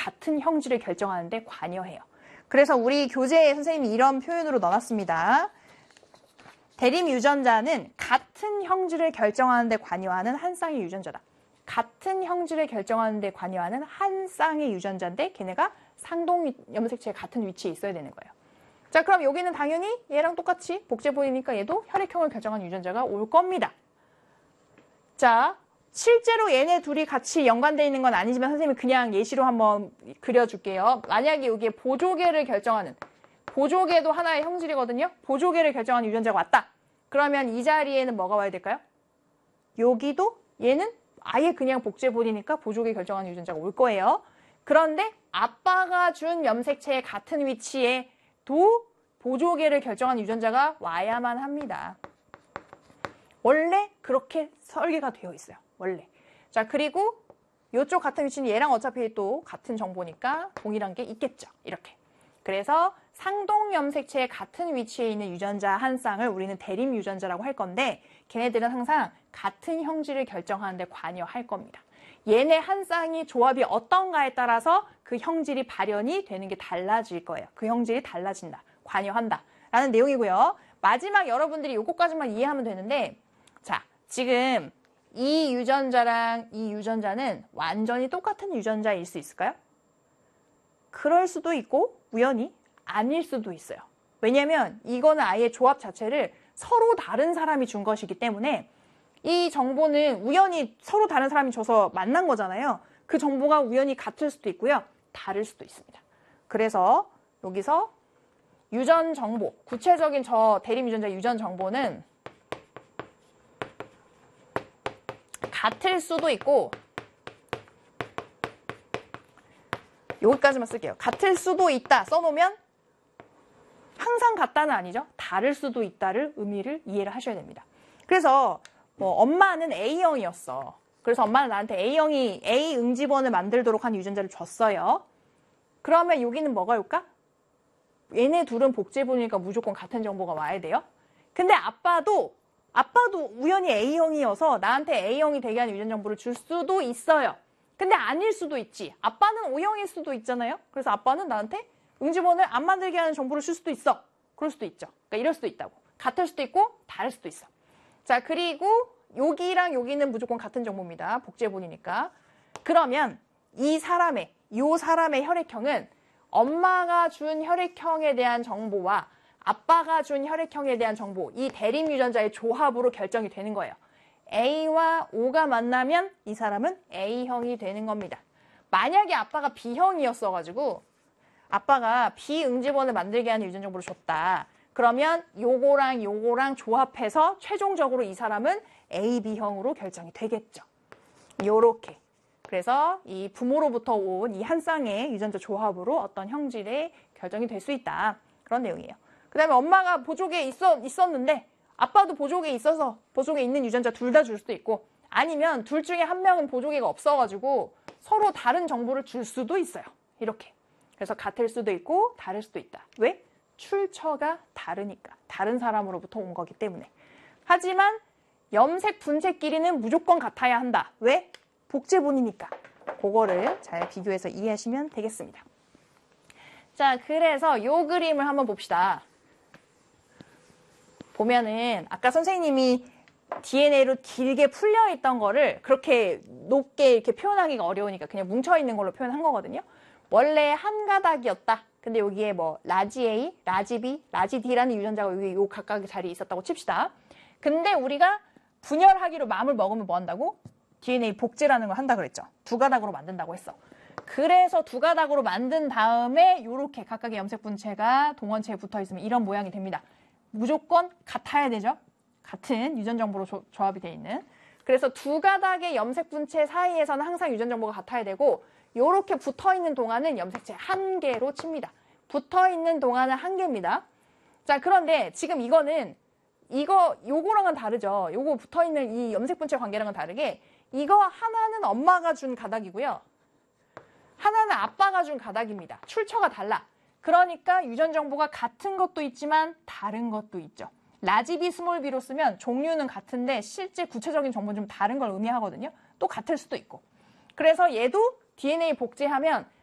같은 형질을 결정하는 데 관여해요. 그래서 우리 교재에 선생님이 이런 표현으로 넣어놨습니다. 대림 유전자는 같은 형질을 결정하는 데 관여하는 한 쌍의 유전자다. 같은 형질을 결정하는 데 관여하는 한 쌍의 유전자인데 걔네가 상동 염색체의 같은 위치에 있어야 되는 거예요. 자, 그럼 여기는 당연히 얘랑 똑같이 복제 보이니까 얘도 혈액형을 결정하는 유전자가 올 겁니다. 자, 실제로 얘네 둘이 같이 연관되어 있는 건 아니지만 선생님이 그냥 예시로 한번 그려줄게요. 만약에 여기에 보조개를 결정하는, 보조개도 하나의 형질이거든요. 보조개를 결정하는 유전자가 왔다. 그러면 이 자리에는 뭐가 와야 될까요? 여기도 얘는 아예 그냥 복제 본이니까 보조개 결정하는 유전자가 올 거예요. 그런데 아빠가 준 염색체의 같은 위치에도 보조개를 결정하는 유전자가 와야만 합니다. 원래 그렇게 설계가 되어 있어요. 원래. 자, 그리고 이쪽 같은 위치는 얘랑 어차피 또 같은 정보니까 동일한 게 있겠죠. 이렇게. 그래서 상동 염색체의 같은 위치에 있는 유전자 한 쌍을 우리는 대림 유전자라고 할 건데 걔네들은 항상 같은 형질을 결정하는 데 관여할 겁니다. 얘네 한 쌍이 조합이 어떤가에 따라서 그 형질이 발현이 되는 게 달라질 거예요. 그 형질이 달라진다. 관여한다. 라는 내용이고요. 마지막 여러분들이 요거까지만 이해하면 되는데 자, 지금 이 유전자랑 이 유전자는 완전히 똑같은 유전자일 수 있을까요? 그럴 수도 있고 우연히 아닐 수도 있어요. 왜냐면 이거는 아예 조합 자체를 서로 다른 사람이 준 것이기 때문에 이 정보는 우연히 서로 다른 사람이 줘서 만난 거잖아요. 그 정보가 우연히 같을 수도 있고요. 다를 수도 있습니다. 그래서 여기서 유전 정보, 구체적인 저 대림 유전자 유전 정보는 같을 수도 있고 여기까지만 쓸게요. 같을 수도 있다 써놓으면 항상 같다는 아니죠. 다를 수도 있다를 의미를 이해를 하셔야 됩니다. 그래서 뭐 엄마는 A형이었어. 그래서 엄마는 나한테 A형이 A 응집원을 만들도록 한 유전자를 줬어요. 그러면 여기는 뭐가 올까? 얘네 둘은 복제본이니까 무조건 같은 정보가 와야 돼요. 근데 아빠도 우연히 A형이어서 나한테 A형이 되게 하는 유전 정보를 줄 수도 있어요. 근데 아닐 수도 있지. 아빠는 O형일 수도 있잖아요. 그래서 아빠는 나한테 응집원을 안 만들게 하는 정보를 줄 수도 있어. 그럴 수도 있죠. 그러니까 이럴 수도 있다고. 같을 수도 있고 다를 수도 있어. 자, 그리고 여기랑 여기는 무조건 같은 정보입니다. 복제본이니까. 그러면 요 사람의 혈액형은 엄마가 준 혈액형에 대한 정보와 아빠가 준 혈액형에 대한 정보, 이 대림 유전자의 조합으로 결정이 되는 거예요. A와 O가 만나면 이 사람은 A형이 되는 겁니다. 만약에 아빠가 B형이었어가지고 아빠가 B 응집원을 만들게 하는 유전 정보를 줬다. 그러면 요거랑 요거랑 조합해서 최종적으로 이 사람은 AB형으로 결정이 되겠죠. 요렇게. 그래서 이 부모로부터 온 이 한 쌍의 유전자 조합으로 어떤 형질의 결정이 될 수 있다. 그런 내용이에요. 그 다음에 엄마가 보조개에 있었는데 아빠도 보조개에 있어서 보조개에 있는 유전자 둘 다 줄 수도 있고 아니면 둘 중에 한 명은 보조개가 없어가지고 서로 다른 정보를 줄 수도 있어요. 이렇게. 그래서 같을 수도 있고 다를 수도 있다. 왜? 출처가 다르니까. 다른 사람으로부터 온 거기 때문에. 하지만 염색 분체끼리는 무조건 같아야 한다. 왜? 복제본이니까. 그거를 잘 비교해서 이해하시면 되겠습니다. 자, 그래서 요 그림을 한번 봅시다. 보면은 아까 선생님이 DNA로 길게 풀려있던 거를 그렇게 높게 이렇게 표현하기가 어려우니까 그냥 뭉쳐있는 걸로 표현한 거거든요. 원래 한 가닥이었다. 근데 여기에 뭐 라지 A, 라지 B, 라지 D라는 유전자가 여기 요 각각의 자리에 있었다고 칩시다. 근데 우리가 분열하기로 마음을 먹으면 뭐 한다고? DNA 복제라는 걸 한다 그랬죠. 두 가닥으로 만든다고 했어. 그래서 두 가닥으로 만든 다음에 요렇게 각각의 염색 분체가 동원체에 붙어 있으면 이런 모양이 됩니다. 무조건 같아야 되죠. 같은 유전 정보로 조합이 돼 있는. 그래서 두 가닥의 염색 분체 사이에서는 항상 유전 정보가 같아야 되고 요렇게 붙어 있는 동안은 염색체 한 개로 칩니다. 붙어 있는 동안은 한 개입니다. 자, 그런데 지금 이거는 요거랑은 다르죠. 요거 붙어 있는 이 염색 분체 관계랑은 다르게 이거 하나는 엄마가 준 가닥이고요. 하나는 아빠가 준 가닥입니다. 출처가 달라. 그러니까 유전 정보가 같은 것도 있지만 다른 것도 있죠. 라지 B, 스몰 b로 쓰면 종류는 같은데 실제 구체적인 정보는 좀 다른 걸 의미하거든요. 또 같을 수도 있고. 그래서 얘도 DNA 복제하면